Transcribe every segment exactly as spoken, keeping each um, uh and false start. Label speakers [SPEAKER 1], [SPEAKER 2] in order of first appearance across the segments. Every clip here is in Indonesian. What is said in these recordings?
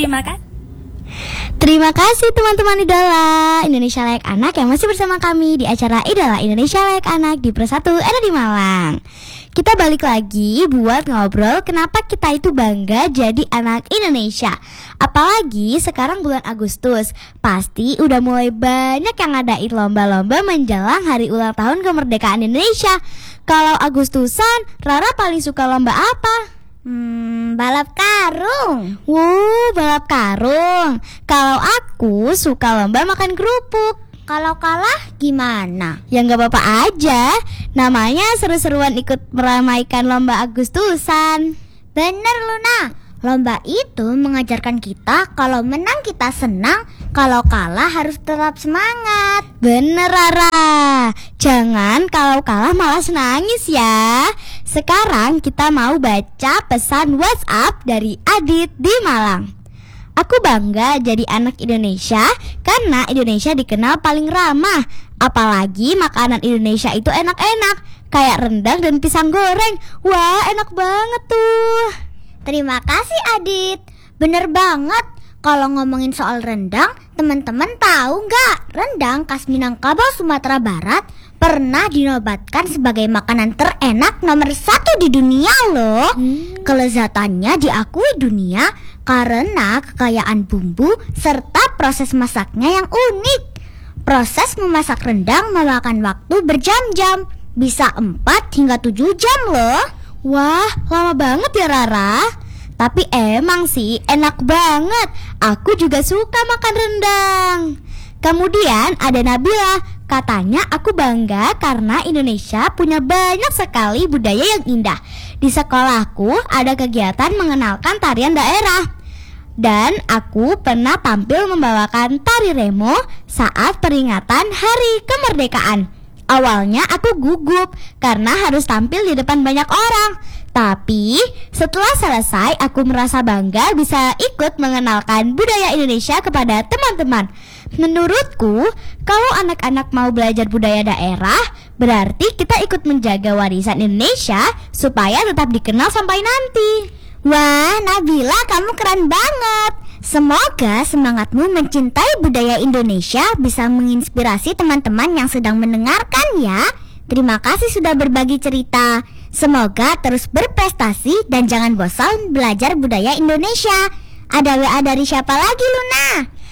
[SPEAKER 1] Terima kasih.
[SPEAKER 2] Terima kasih teman-teman Idola Indonesia Layak Anak yang masih bersama kami di acara Idola Indonesia Layak Anak di Persatu R D Malang. Kita balik lagi buat ngobrol kenapa kita itu bangga jadi anak Indonesia. Apalagi sekarang bulan Agustus, pasti udah mulai banyak yang ngadain lomba-lomba menjelang hari ulang tahun kemerdekaan Indonesia. Kalau Agustusan, Rara paling suka lomba apa?
[SPEAKER 3] Hmm, balap karung.
[SPEAKER 2] Wuh, balap karung. Kalau aku suka lomba makan kerupuk.
[SPEAKER 3] Kalau kalah gimana?
[SPEAKER 2] Ya nggak apa-apa aja. Namanya seru-seruan ikut meramaikan lomba Agustusan.
[SPEAKER 3] Bener Luna. Lomba itu mengajarkan kita kalau menang kita senang, kalau kalah harus tetap semangat.
[SPEAKER 2] Bener Rara. Jangan kalau kalah malah nangis ya. Sekarang kita mau baca pesan WhatsApp dari Adit di Malang. Aku bangga jadi anak Indonesia karena Indonesia dikenal paling ramah. Apalagi makanan Indonesia itu enak-enak, kayak rendang dan pisang goreng. Wah, enak banget tuh.
[SPEAKER 3] Terima kasih Adit. Bener banget. Kalau ngomongin soal rendang, teman-teman tahu nggak? Rendang khas Minangkabau Sumatera Barat pernah dinobatkan sebagai makanan terenak nomor satu di dunia loh. hmm. Kelezatannya diakui dunia karena kekayaan bumbu serta proses masaknya yang unik. Proses memasak rendang memakan waktu berjam-jam, bisa empat hingga tujuh jam loh.
[SPEAKER 2] Wah, lama banget ya Rara. Tapi emang sih enak banget. Aku juga suka makan rendang. Kemudian ada Nabila. Katanya aku bangga karena Indonesia punya banyak sekali budaya yang indah. Di sekolahku ada kegiatan mengenalkan tarian daerah. Dan aku pernah tampil membawakan tari remo saat peringatan Hari Kemerdekaan. Awalnya aku gugup karena harus tampil di depan banyak orang. Tapi setelah selesai aku merasa bangga bisa ikut mengenalkan budaya Indonesia kepada teman-teman. Menurutku, kalau anak-anak mau belajar budaya daerah, berarti kita ikut menjaga warisan Indonesia supaya tetap dikenal sampai nanti.
[SPEAKER 3] Wah, Nabila, kamu keren banget. Semoga semangatmu mencintai budaya Indonesia bisa menginspirasi teman-teman yang sedang mendengarkan ya. Terima kasih sudah berbagi cerita. Semoga terus berprestasi dan jangan bosan belajar budaya Indonesia. Ada W A dari siapa lagi Luna?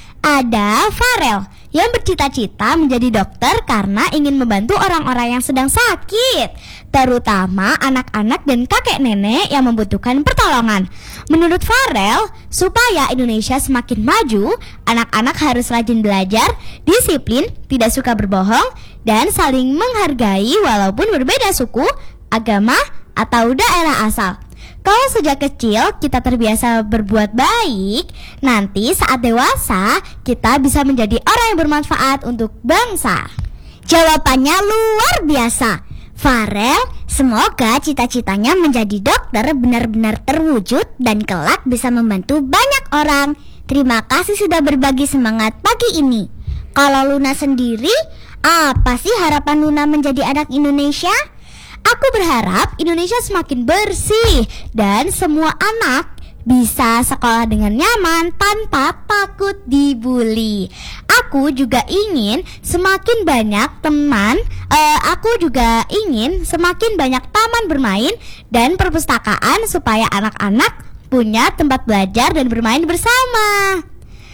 [SPEAKER 2] Ada Farel yang bercita-cita menjadi dokter karena ingin membantu orang-orang yang sedang sakit, terutama anak-anak dan kakek nenek yang membutuhkan pertolongan. Menurut Farel, supaya Indonesia semakin maju, anak-anak harus rajin belajar, disiplin, tidak suka berbohong, dan saling menghargai walaupun berbeda suku, agama, atau daerah asal. Kalau sejak kecil kita terbiasa berbuat baik, nanti saat dewasa kita bisa menjadi orang yang bermanfaat untuk bangsa.
[SPEAKER 3] Jawabannya luar biasa. Farel, semoga cita-citanya menjadi dokter benar-benar terwujud dan kelak bisa membantu banyak orang. Terima kasih sudah berbagi semangat pagi ini. Kalau Luna sendiri, apa sih harapan Luna menjadi anak Indonesia?
[SPEAKER 2] Aku berharap Indonesia semakin bersih dan semua anak bisa sekolah dengan nyaman tanpa takut dibully. Aku juga ingin semakin banyak teman, uh, aku juga ingin semakin banyak taman bermain dan perpustakaan supaya anak-anak punya tempat belajar dan bermain bersama.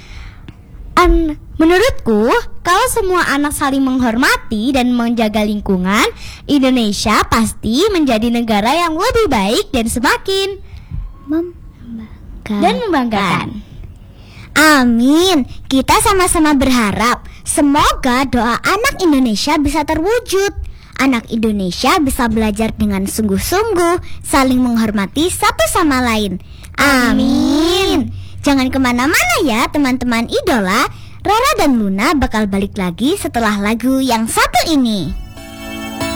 [SPEAKER 2] An Menurutku, kalau semua anak saling menghormati dan menjaga lingkungan, Indonesia pasti menjadi negara yang lebih baik dan semakin membanggakan. Dan membanggakan.
[SPEAKER 3] Amin. Kita sama-sama berharap semoga doa anak Indonesia bisa terwujud. Anak Indonesia bisa belajar dengan sungguh-sungguh, saling menghormati satu sama lain. Amin. Jangan kemana-mana ya teman-teman idola. Rara dan Luna bakal balik lagi setelah lagu yang satu ini.